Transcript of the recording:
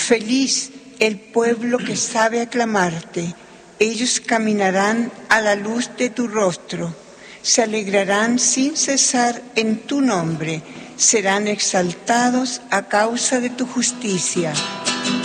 Feliz el pueblo que sabe aclamarte. Ellos caminarán a la luz de tu rostro. Se alegrarán sin cesar en tu nombre. Serán exaltados a causa de tu justicia.